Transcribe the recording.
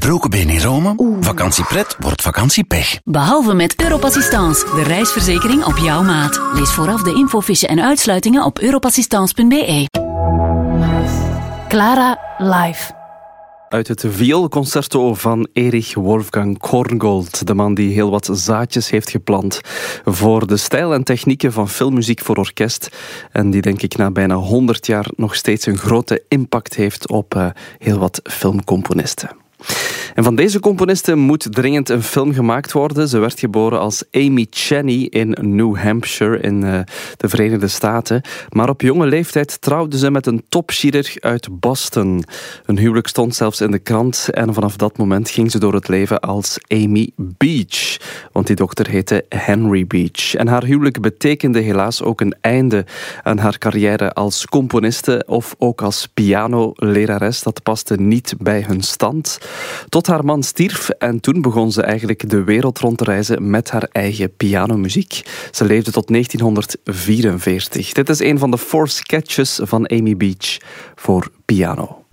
Gebroken been in Rome? Vakantiepret wordt vakantiepech. Behalve met Europassistance, de reisverzekering op jouw maat. Lees vooraf de infofiche en uitsluitingen op europassistance.be. Clara live. Uit het vioolconcerto van Erich Wolfgang Korngold, de man die heel wat zaadjes heeft geplant voor de stijl en technieken van filmmuziek voor orkest en die denk ik na bijna 100 jaar nog steeds een grote impact heeft op heel wat filmcomponisten. En van deze componiste moet dringend een film gemaakt worden. Ze werd geboren als Amy Cheney in New Hampshire in de Verenigde Staten. Maar op jonge leeftijd trouwde ze met een topchirurg uit Boston. Hun huwelijk stond zelfs in de krant en vanaf dat moment ging ze door het leven als Amy Beach. Want die dokter heette Henry Beach. En haar huwelijk betekende helaas ook een einde aan haar carrière als componiste of ook als pianolerares. Dat paste niet bij hun stand. Tot haar man stierf en toen begon ze eigenlijk de wereld rond te reizen met haar eigen pianomuziek. Ze leefde tot 1944. Dit is een van de 4 sketches van Amy Beach voor piano.